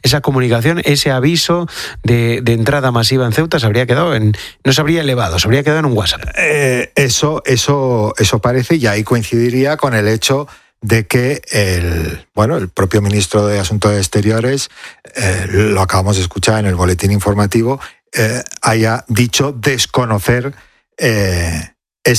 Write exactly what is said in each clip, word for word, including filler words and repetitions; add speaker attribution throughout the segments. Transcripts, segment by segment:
Speaker 1: esa comunicación, ese aviso de, de entrada masiva en Ceuta se habría quedado en, no se habría elevado, se habría quedado en un WhatsApp.
Speaker 2: Eh, eso, eso, eso parece, y ahí coincidiría con el hecho de que el, bueno, el propio ministro de Asuntos Exteriores, eh, lo acabamos de escuchar en el boletín informativo, eh, haya dicho desconocer eh,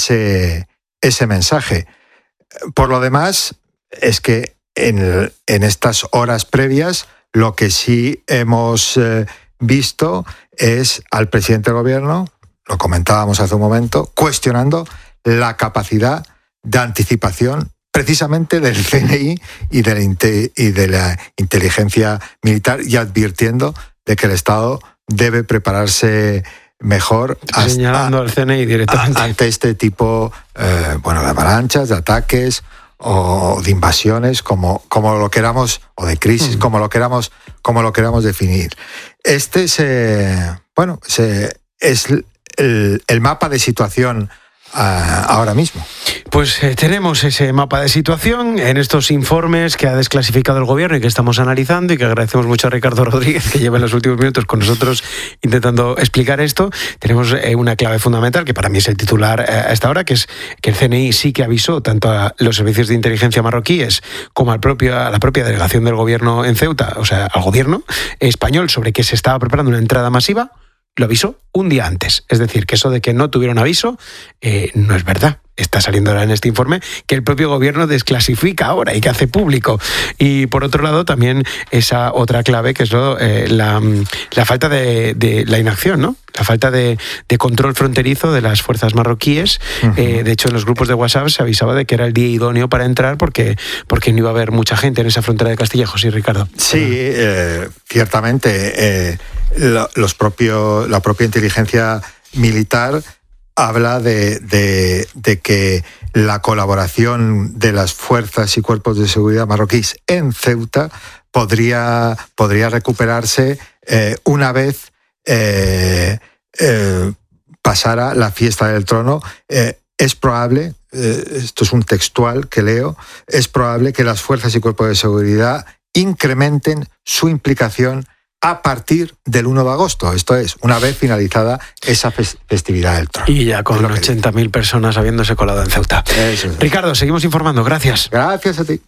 Speaker 2: ese, ese mensaje. Por lo demás, es que en, en estas horas previas lo que sí hemos eh, visto es al presidente del gobierno, lo comentábamos hace un momento, cuestionando la capacidad de anticipación precisamente del C N I y de, la, y de la inteligencia militar, y advirtiendo de que el Estado debe prepararse mejor hasta,
Speaker 1: señalando al C N I directamente
Speaker 2: a, ante este tipo eh, bueno, de avalanchas, de ataques o de invasiones, como, como lo queramos, o de crisis, mm. como lo queramos, como lo queramos definir. Este es, eh, bueno, se, es el, el mapa de situación uh, ahora mismo.
Speaker 1: Pues eh, tenemos ese mapa de situación en estos informes que ha desclasificado el gobierno y que estamos analizando, y que agradecemos mucho a Ricardo Rodríguez, que lleva en los últimos minutos con nosotros intentando explicar esto. Tenemos eh, una clave fundamental, que para mí es el titular eh, a esta hora, que es que el C N I sí que avisó tanto a los servicios de inteligencia marroquíes como al propio, a la propia delegación del gobierno en Ceuta, o sea, al gobierno español, sobre que se estaba preparando una entrada masiva. Lo avisó un día antes. Es decir, que eso de que no tuvieron aviso eh, no es verdad. Está saliendo ahora en este informe que el propio gobierno desclasifica ahora y que hace público. Y por otro lado, también esa otra clave, que es lo, eh, la, la falta de, de la inacción, ¿no? La falta de, de control fronterizo de las fuerzas marroquíes. Uh-huh. Eh, de hecho, en los grupos de WhatsApp se avisaba de que era el día idóneo para entrar porque, porque no iba a haber mucha gente en esa frontera de Castillejo, ¿sí, Ricardo?
Speaker 2: Sí, eh, ciertamente. Eh, la, los propios, la propia inteligencia militar habla de, de, de que la colaboración de las fuerzas y cuerpos de seguridad marroquíes en Ceuta podría, podría recuperarse eh, una vez eh, eh, pasara la fiesta del trono. Eh, es probable, eh, esto es un textual que leo, es probable que las fuerzas y cuerpos de seguridad incrementen su implicación a partir del uno de agosto, esto es, una vez finalizada esa festividad del trono.
Speaker 1: Y ya con ochenta mil personas habiéndose colado en Ceuta. Eso es. Ricardo, seguimos informando, gracias.
Speaker 2: Gracias a ti.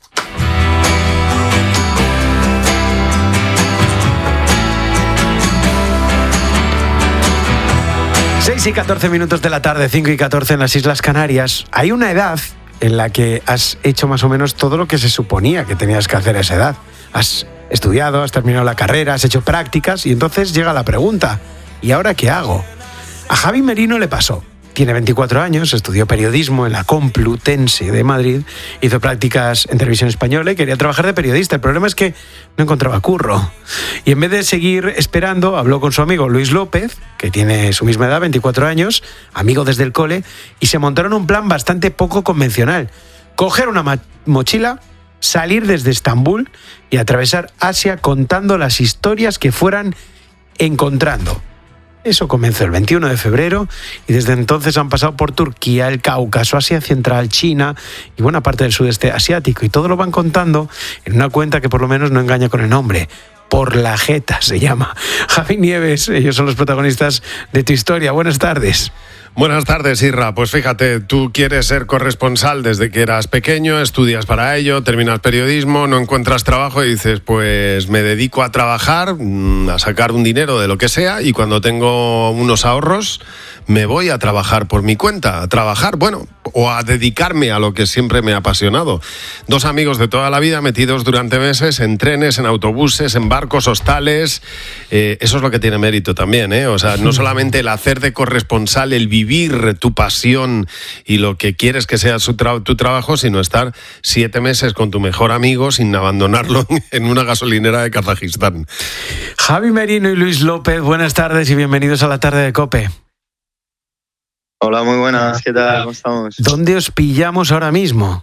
Speaker 1: seis y catorce minutos de la tarde, cinco y catorce en las Islas Canarias. Hay una edad en la que has hecho más o menos todo lo que se suponía que tenías que hacer a esa edad. Has estudiado, has terminado la carrera, has hecho prácticas, y entonces llega la pregunta: ¿y ahora qué hago? A Javi Merino le pasó. Tiene veinticuatro años, estudió periodismo en la Complutense de Madrid, hizo prácticas en Televisión Española y quería trabajar de periodista. El problema es que no encontraba curro. Y en vez de seguir esperando, habló con su amigo Luis López, que tiene su misma edad, veinticuatro años, amigo desde el cole, y se montaron un plan bastante poco convencional: coger una ma- mochila, salir desde Estambul y atravesar Asia contando las historias que fueran encontrando. Eso comenzó el veintiuno de febrero y desde entonces han pasado por Turquía, el Cáucaso, Asia Central, China y buena parte del sudeste asiático, y todo lo van contando en una cuenta que por lo menos no engaña con el nombre. Por la Jeta se llama. Javi Nieves, ellos son los protagonistas de tu historia. Buenas tardes.
Speaker 3: Buenas tardes, Irra. Pues fíjate, tú quieres ser corresponsal desde que eras pequeño, estudias para ello, terminas periodismo, no encuentras trabajo y dices, pues me dedico a trabajar, a sacar un dinero de lo que sea, y cuando tengo unos ahorros me voy a trabajar por mi cuenta, a trabajar, bueno, o a dedicarme a lo que siempre me ha apasionado. Dos amigos de toda la vida metidos durante meses en trenes, en autobuses, en barcos, hostales. Eh, eso es lo que tiene mérito también, ¿eh? O sea, no solamente el hacer de corresponsal, el vivir tu pasión y lo que quieres que sea su tra- tu trabajo, sino estar siete meses con tu mejor amigo sin abandonarlo en una gasolinera de Kazajistán.
Speaker 1: Javi Merino y Luis López, buenas tardes y bienvenidos a la tarde de COPE.
Speaker 4: Hola, muy buenas, ¿qué tal? ¿Cómo estamos?
Speaker 1: ¿Dónde os pillamos ahora mismo?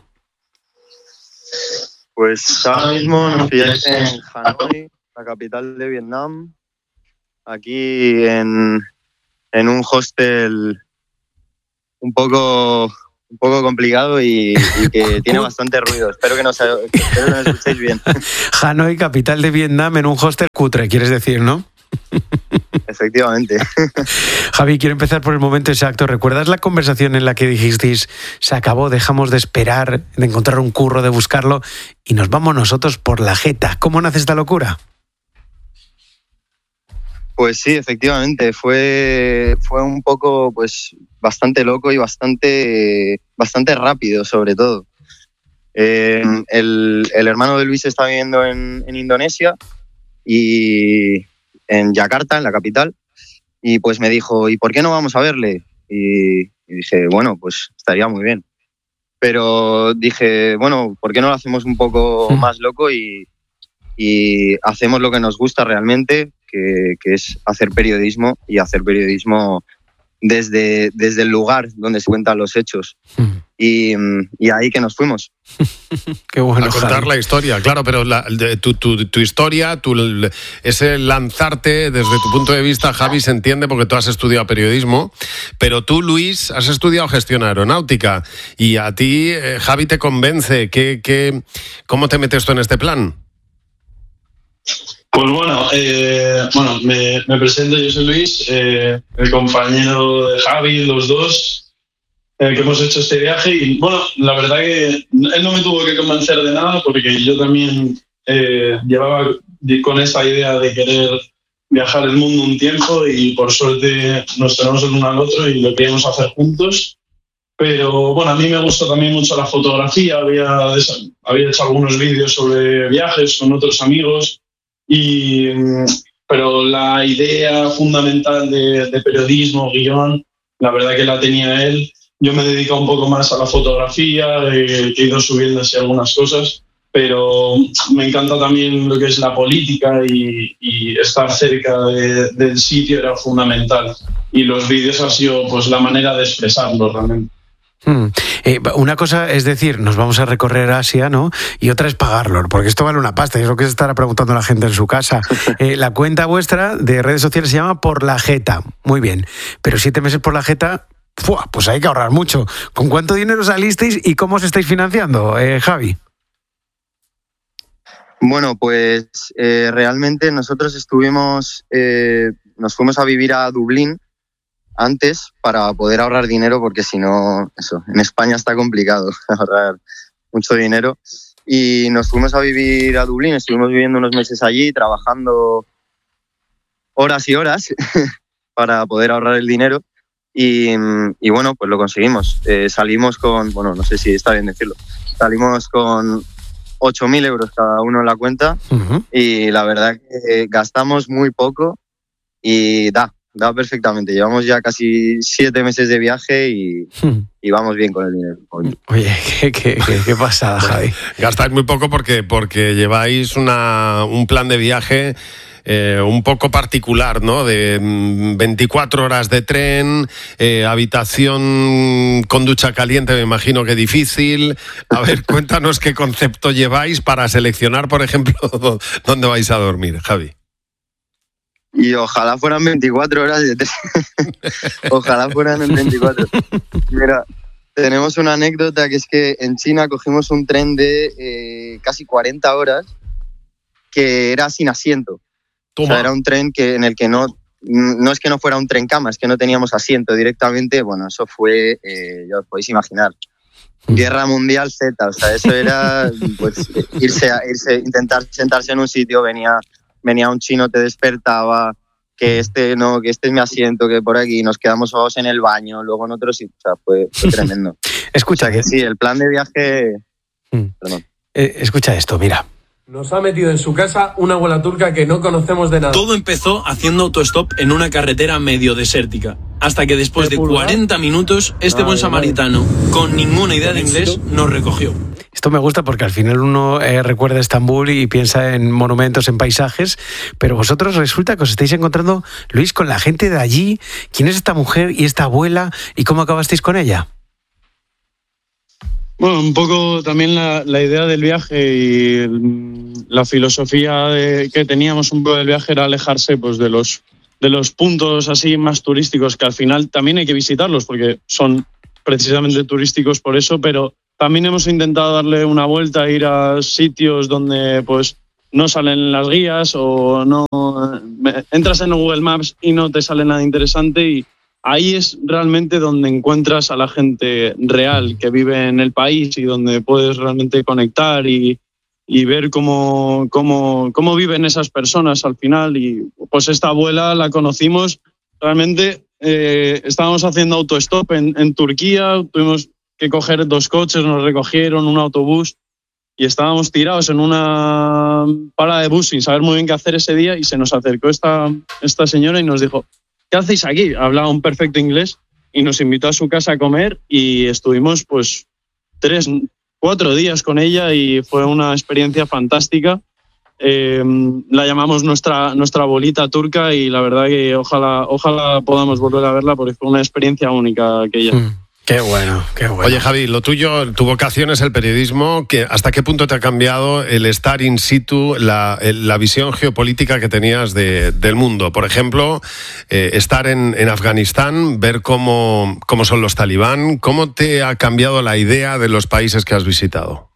Speaker 4: Pues ahora mismo nos pilláis en Hanoi, la capital de Vietnam, aquí en, en un hostel un poco un poco complicado y, y que tiene bastante ruido. Espero que nos, espero que nos escuchéis bien.
Speaker 1: Hanoi, capital de Vietnam, en un hostel cutre, quieres decir, ¿no?
Speaker 4: Efectivamente.
Speaker 1: Javi, quiero empezar por el momento exacto. ¿Recuerdas la conversación en la que dijisteis, se acabó, dejamos de esperar, de encontrar un curro, de buscarlo, y nos vamos nosotros por la jeta? ¿Cómo nace esta locura?
Speaker 4: Pues sí, efectivamente, fue, fue un poco, pues, bastante loco y bastante, bastante rápido, sobre todo. Eh, el, el hermano de Luis está viviendo en, en Indonesia y en Yakarta, en la capital, y pues me dijo, ¿y por qué no vamos a verle? Y, y dije, bueno, pues estaría muy bien. Pero dije, bueno, ¿por qué no lo hacemos un poco más loco y, y hacemos lo que nos gusta realmente? Que, que es hacer periodismo y hacer periodismo desde, desde el lugar donde se cuentan los hechos. Mm. Y, y ahí que nos fuimos.
Speaker 3: Qué bueno, a contar Javi. La historia, claro, pero la, tu, tu, tu historia, tu, ese lanzarte desde tu punto de vista, Javi, se entiende porque tú has estudiado periodismo, pero tú, Luis, has estudiado gestión aeronáutica y a ti, eh, Javi, te convence. ¿Qué, qué, ¿Cómo te metes tú en este plan?
Speaker 5: Pues bueno, eh, bueno me, me presento, yo soy Luis, eh, el compañero de Javi, los dos, eh, que hemos hecho este viaje. Y bueno, la verdad que él no me tuvo que convencer de nada porque yo también eh, llevaba con esa idea de querer viajar el mundo un tiempo y por suerte nos tenemos el uno al otro y lo queríamos hacer juntos. Pero bueno, a mí me gusta también mucho la fotografía, había, había hecho algunos vídeos sobre viajes con otros amigos. Y, pero la idea fundamental de, de periodismo, guión, la verdad que la tenía él. Yo me dedico un poco más a la fotografía, eh, que he ido subiendo así algunas cosas, pero me encanta también lo que es la política y, y estar cerca de, del sitio era fundamental. Y los vídeos han sido pues la manera de expresarlo realmente.
Speaker 1: Hmm. Eh, una cosa es decir, nos vamos a recorrer Asia, ¿no? Y otra es pagarlo, porque esto vale una pasta, y es lo que se estará preguntando la gente en su casa. Eh, la cuenta vuestra de redes sociales se llama Por la Jeta, muy bien, pero siete meses por la Jeta, ¡fua! Pues hay que ahorrar mucho. ¿Con cuánto dinero salisteis y cómo os estáis financiando, eh, Javi?
Speaker 4: Bueno, pues eh, realmente nosotros estuvimos, eh, nos fuimos a vivir a Dublín antes para poder ahorrar dinero, porque si no, eso, en España está complicado ahorrar mucho dinero. Y nos fuimos a vivir a Dublín, estuvimos viviendo unos meses allí, trabajando horas y horas para poder ahorrar el dinero. Y, y bueno, pues lo conseguimos. Eh, salimos con, bueno, no sé si está bien decirlo, salimos con ocho mil euros cada uno en la cuenta. Uh-huh. Y la verdad que gastamos muy poco y da. Da perfectamente. Llevamos ya casi siete meses de viaje y, hmm. y vamos bien con el dinero.
Speaker 1: Oye, qué, qué, qué, qué pasada, Javi.
Speaker 3: Gastáis muy poco porque, porque lleváis una, un plan de viaje eh, un poco particular, ¿no? De veinticuatro horas de tren, eh, habitación con ducha caliente, me imagino que difícil. A ver, cuéntanos qué concepto lleváis para seleccionar, por ejemplo, dónde vais a dormir, Javi.
Speaker 4: Y ojalá fueran veinticuatro horas de tren. Ojalá fueran en veinticuatro. Mira, tenemos una anécdota que es que en China cogimos un tren de eh, casi cuarenta horas que era sin asiento. Toma. O sea, era un tren que, en el que no, no es que no fuera un tren cama, es que no teníamos asiento directamente. Bueno, eso fue, eh, ya os podéis imaginar, Guerra Mundial Z. O sea, eso era pues irse, a, irse, intentar sentarse en un sitio, venía... venía un chino, te despertaba, que este no, que este es mi asiento, que por aquí, nos quedamos solos en el baño, luego en otro sitio, o sea, fue, fue tremendo.
Speaker 1: Escucha,
Speaker 4: o sea, que sí, el plan de viaje...
Speaker 1: Mm. Perdón. Eh, escucha esto, mira.
Speaker 6: Nos ha metido en su casa una abuela turca que no conocemos de nada.
Speaker 7: Todo empezó haciendo autostop en una carretera medio desértica, hasta que después de cuarenta minutos, este buen samaritano, con ninguna idea de inglés, nos recogió.
Speaker 1: Esto me gusta porque al final uno eh, recuerda Estambul y piensa en monumentos, en paisajes, pero vosotros resulta que os estáis encontrando, Luis, con la gente de allí. ¿Quién es esta mujer y esta abuela y cómo acabasteis con ella?
Speaker 5: Bueno, un poco también la, la idea del viaje y el, la filosofía de, que teníamos un poco del viaje era alejarse pues, de los de los puntos así más turísticos, que al final también hay que visitarlos porque son precisamente turísticos por eso, pero también hemos intentado darle una vuelta, ir a sitios donde pues no salen las guías o no entras en Google Maps y no te sale nada interesante, y ahí es realmente donde encuentras a la gente real que vive en el país y donde puedes realmente conectar y, y ver cómo, cómo, cómo viven esas personas al final. Y pues esta abuela la conocimos realmente, eh, estábamos haciendo autostop en, en Turquía, tuvimos que coger dos coches, nos recogieron, un autobús, y estábamos tirados en una parada de bus sin saber muy bien qué hacer ese día, y se nos acercó esta, esta señora y nos dijo: ¿qué hacéis aquí? Hablaba un perfecto inglés y nos invitó a su casa a comer, y estuvimos pues tres, cuatro días con ella y fue una experiencia fantástica. Eh, la llamamos nuestra, nuestra abuelita turca, y la verdad que ojalá, ojalá podamos volver a verla porque fue una experiencia única aquella.
Speaker 1: Mm. Qué bueno, qué bueno.
Speaker 3: Oye, Javi, lo tuyo, tu vocación es el periodismo. ¿Qué, ¿Hasta qué punto te ha cambiado el estar in situ, la, la visión geopolítica que tenías de, del mundo? Por ejemplo, eh, estar en, en Afganistán, ver cómo, cómo son los talibán. ¿Cómo te ha cambiado la idea de los países que has visitado?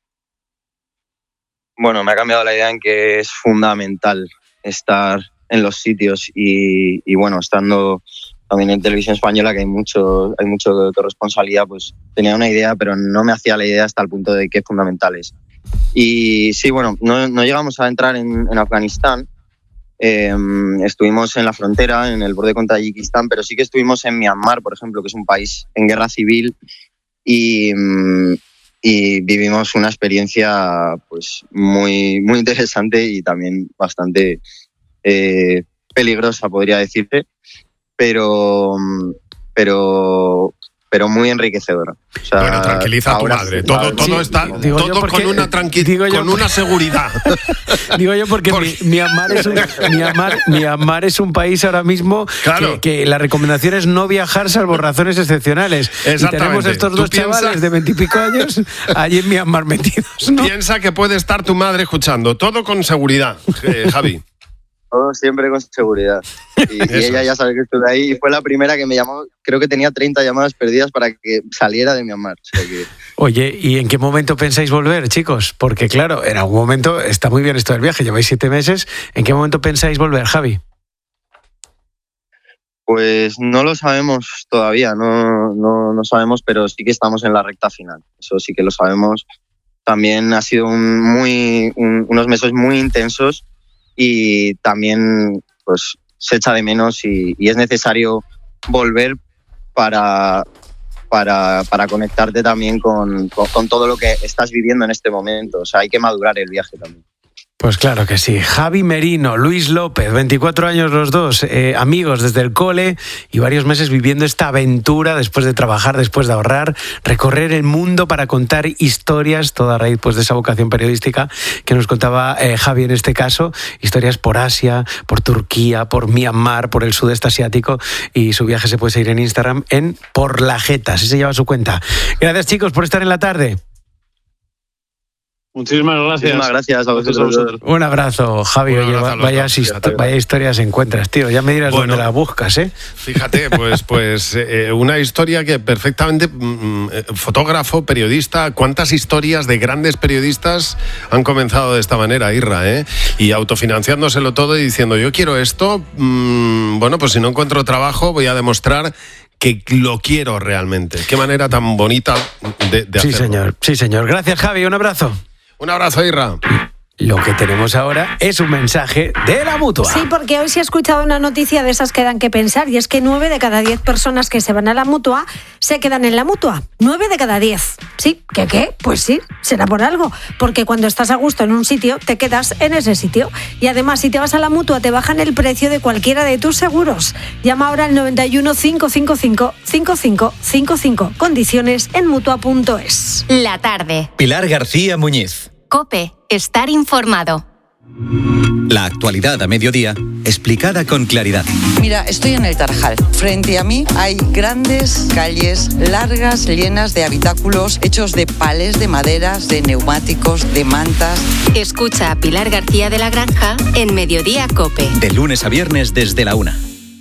Speaker 4: Bueno, me ha cambiado la idea en que es fundamental estar en los sitios y, y bueno, estando también en Televisión Española, que hay mucho, hay mucho corresponsabilidad, pues tenía una idea, pero no me hacía la idea hasta el punto de que es fundamental es. Y sí, bueno, no, no llegamos a entrar en, en Afganistán, eh, estuvimos en la frontera, en el borde con Tayikistán, pero sí que estuvimos en Myanmar, por ejemplo, que es un país en guerra civil, y, y vivimos una experiencia pues muy, muy interesante y también bastante eh, peligrosa, podría decirte. Pero, pero, pero muy enriquecedora. O sea,
Speaker 3: bueno, tranquiliza a tu madre. Todo, todo sí, está digo todo con una tranquilidad, con una seguridad.
Speaker 1: Digo yo porque Por... Myanmar es un, Myanmar, Myanmar es un país ahora mismo claro. que, que la recomendación es no viajar salvo razones excepcionales. Y tenemos estos dos piensas... chavales de veintipico años allí en Myanmar metidos, ¿no?
Speaker 3: Piensa que puede estar tu madre escuchando. Todo con seguridad, eh, Javi.
Speaker 4: Todo siempre con seguridad. Y, y ella ya sabe que estoy ahí. Y fue la primera que me llamó. Creo que tenía treinta llamadas perdidas para que saliera de Myanmar. O sea que...
Speaker 1: Oye, ¿y en qué momento pensáis volver, chicos? Porque claro, en algún momento está muy bien esto del viaje. Lleváis siete meses. ¿En qué momento pensáis volver, Javi?
Speaker 4: Pues no lo sabemos todavía. No, no, no sabemos, pero sí que estamos en la recta final. Eso sí que lo sabemos. También ha sido un muy, un, unos meses muy intensos. Y también pues se echa de menos y, y es necesario volver para, para, para conectarte también con, con, con todo lo que estás viviendo en este momento. O sea, hay que madurar el viaje también.
Speaker 1: Pues claro que sí. Javi Merino, Luis López, veinticuatro años los dos, eh, amigos desde el cole y varios meses viviendo esta aventura después de trabajar, después de ahorrar, recorrer el mundo para contar historias, toda a raíz pues, de esa vocación periodística que nos contaba eh, Javi en este caso, historias por Asia, por Turquía, por Myanmar, por el sudeste asiático, y su viaje se puede seguir en Instagram en Por la Jeta, así se lleva su cuenta. Gracias, chicos, por estar en la tarde.
Speaker 5: Muchísimas gracias.
Speaker 4: Muchísimas gracias a vosotros.
Speaker 1: Un abrazo, Javi.
Speaker 3: Un abrazo,
Speaker 1: Oye, vaya, histo- vaya historias encuentras, tío. Ya me dirás bueno, dónde la buscas, ¿eh?
Speaker 3: Fíjate, pues, pues eh, una historia que perfectamente, mm, fotógrafo, periodista, cuántas historias de grandes periodistas han comenzado de esta manera, Irra, ¿eh? Y autofinanciándoselo todo y diciendo, yo quiero esto, mmm, bueno, pues si no encuentro trabajo voy a demostrar que lo quiero realmente. Qué manera tan bonita de, de hacerlo.
Speaker 1: Sí, señor. Sí, señor. Gracias, Javi. Un abrazo.
Speaker 3: Un abrazo, Irra.
Speaker 1: Lo que tenemos ahora es un mensaje de la Mutua.
Speaker 8: Sí, porque hoy sí he escuchado una noticia de esas que dan que pensar, y es que nueve de cada diez personas que se van a la Mutua se quedan en la Mutua. Nueve de cada diez. Sí, ¿qué qué? Pues sí, será por algo. Porque cuando estás a gusto en un sitio, te quedas en ese sitio. Y además, si te vas a la Mutua, te bajan el precio de cualquiera de tus seguros. Llama ahora al noventa y uno, cinco cinco cinco, cinco cinco cinco cinco. Condiciones en mutua punto es.
Speaker 9: La tarde.
Speaker 10: Pilar García Muñiz.
Speaker 9: COPE. Estar informado.
Speaker 10: La actualidad a mediodía, explicada con claridad.
Speaker 11: Mira, estoy en el Tarajal. Frente a mí hay grandes calles largas, llenas de habitáculos hechos de palés de maderas, de neumáticos, de mantas.
Speaker 9: Escucha a Pilar García de la Granja en Mediodía COPE.
Speaker 10: De lunes a viernes desde la una.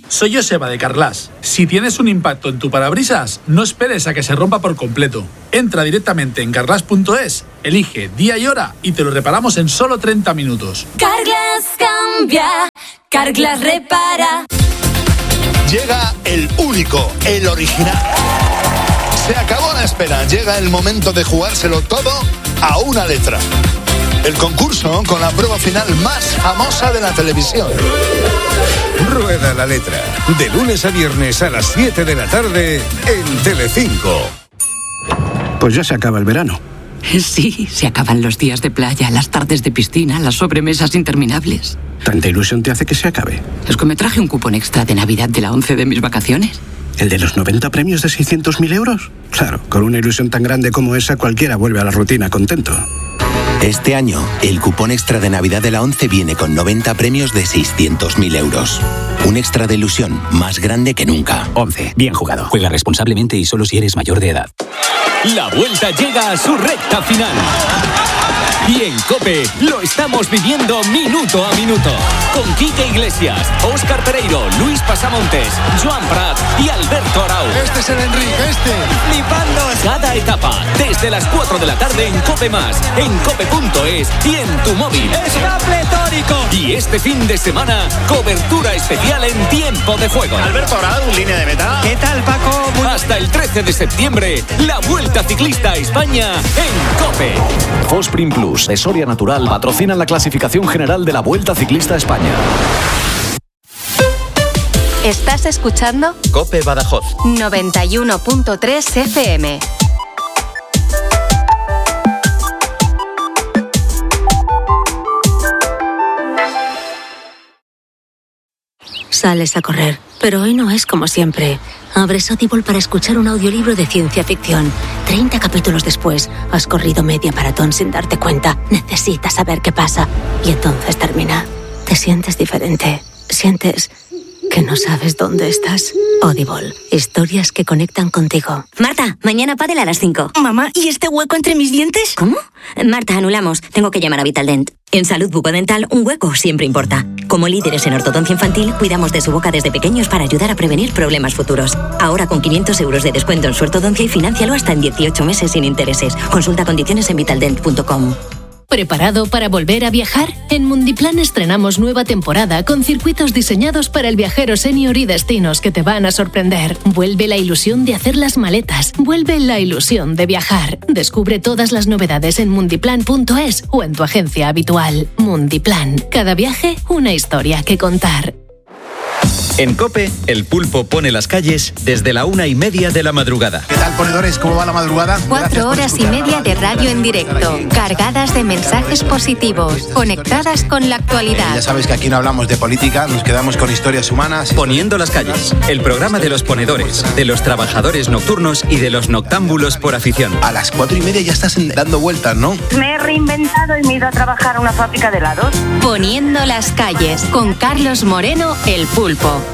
Speaker 12: soy Joseba de Carglass. Si tienes un impacto en tu parabrisas, no esperes a que se rompa por completo. Entra directamente en carglass punto es, elige día y hora y te lo reparamos en solo treinta minutos.
Speaker 13: Carglass cambia, Carglass repara.
Speaker 14: Llega el único, el original. Se acabó la espera, llega el momento de jugárselo todo a una letra. El concurso con la prueba final más famosa de la televisión.
Speaker 15: Rueda la letra, de lunes a viernes a las siete de la tarde en Telecinco.
Speaker 16: Pues ya se acaba el verano.
Speaker 17: Sí, se acaban los días de playa, las tardes de piscina, las sobremesas interminables.
Speaker 16: ¿Tanta ilusión te hace que se acabe?
Speaker 17: Es que me traje un cupón extra de Navidad de la once de mis vacaciones.
Speaker 16: ¿El de los noventa premios de seiscientos mil euros? Claro, con una ilusión tan grande como esa, cualquiera vuelve a la rutina contento.
Speaker 18: Este año, el cupón extra de Navidad de la once viene con noventa premios de seiscientos mil euros. Un extra de ilusión más grande que nunca.
Speaker 19: once. Bien jugado. Juega responsablemente y solo si eres mayor de edad.
Speaker 20: La vuelta llega a su recta final. Y en COPE lo estamos viviendo minuto a minuto. Con Quique Iglesias, Óscar Pereiro, Luis Pasamontes, Joan Prat y Alberto Arau.
Speaker 14: Este es el Enrique, este.
Speaker 20: Flipando cada etapa, desde las cuatro de la tarde en COPE Más, en cope punto es y en tu móvil.
Speaker 21: ¡Está pletórico!
Speaker 20: Y este fin de semana, cobertura especial en tiempo de juego.
Speaker 21: Alberto Arau, línea de meta.
Speaker 20: ¿Qué tal, Paco? Muy... Hasta el trece de septiembre, la Vuelta Ciclista a España en COPE.
Speaker 22: Fosprin Plus de Soria Natural patrocinan la clasificación general de la Vuelta Ciclista a España.
Speaker 9: ¿Estás escuchando?
Speaker 22: COPE Badajoz
Speaker 9: noventa y uno punto tres F M.
Speaker 23: Sales a correr, pero hoy no es como siempre. Abres Audible para escuchar un audiolibro de ciencia ficción. treinta capítulos después, has corrido media maratón sin darte cuenta. Necesitas saber qué pasa. Y entonces termina. Te sientes diferente. Sientes que no sabes dónde estás. Audible. Historias que conectan contigo.
Speaker 24: Marta, mañana pádel a las cinco.
Speaker 23: Mamá, ¿y este hueco entre mis dientes?
Speaker 24: ¿Cómo? Marta, anulamos. Tengo que llamar a Vitaldent. En salud bucodental, un hueco siempre importa. Como líderes en ortodoncia infantil, cuidamos de su boca desde pequeños para ayudar a prevenir problemas futuros. Ahora con quinientos euros de descuento en su ortodoncia y fináncialo hasta en dieciocho meses sin intereses. Consulta condiciones en vitaldent punto com.
Speaker 25: ¿Preparado para volver a viajar? En Mundiplan estrenamos nueva temporada con circuitos diseñados para el viajero senior y destinos que te van a sorprender. Vuelve la ilusión de hacer las maletas. Vuelve la ilusión de viajar. Descubre todas las novedades en mundiplan punto es o en tu agencia habitual. Mundiplan. Cada viaje, una historia que contar.
Speaker 10: En COPE, el pulpo pone las calles desde la una y media de la madrugada.
Speaker 26: ¿Qué tal, ponedores? ¿Cómo va la madrugada?
Speaker 9: Cuatro horas y media de radio en directo, cargadas de mensajes positivos, conectadas con la actualidad.
Speaker 26: Ya sabes que aquí no hablamos de política, nos quedamos con historias humanas.
Speaker 10: Poniendo las calles, el programa de los ponedores, de los trabajadores nocturnos y de los noctámbulos por afición.
Speaker 26: A las cuatro y media ya estás dando vueltas, ¿no?
Speaker 27: Me he reinventado y me he ido a trabajar a una fábrica de helados.
Speaker 9: Poniendo las calles, con Carlos Moreno, el pulpo.